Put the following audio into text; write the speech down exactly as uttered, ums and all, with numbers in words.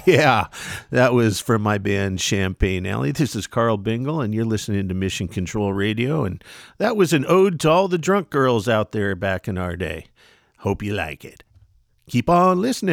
Yeah, that was from my band Champagne Alley. This is Carl Bingle, and you're listening to Mission Control Radio, and that was an ode to all the drunk girls out there back in our day. Hope you like it. Keep on listening.